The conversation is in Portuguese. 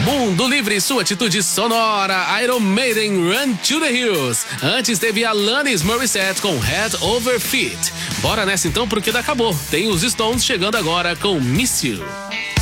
Mundo Livre, sua atitude sonora. Iron Maiden, Run to the Hills. Antes teve Alanis Morissette com Head Over Feet. Bora nessa então porque acabou. Tem os Stones chegando agora com Miss You.